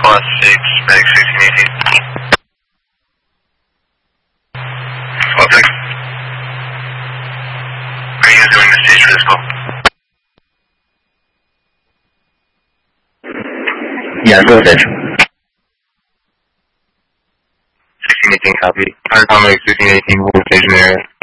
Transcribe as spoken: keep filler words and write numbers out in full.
plus six, Medic sixteen eighteen. twelve six. Are you guys doing the stage for this call? Yeah, go ahead. sixteen eighteen copy. Fire Common sixteen eighteen, hold station area.